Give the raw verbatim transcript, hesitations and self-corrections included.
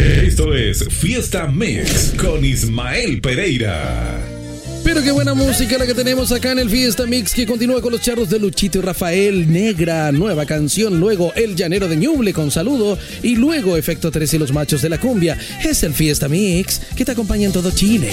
Esto es Fiesta Mix con Ismael Pereira. Pero qué buena música la que tenemos acá en el Fiesta Mix, que continúa con los charros de Luchito y Rafael, Negra, nueva canción, luego El Llanero de Ñuble con Saludo y luego Efecto tres y los Machos de la Cumbia. Es el Fiesta Mix que te acompaña en todo Chile.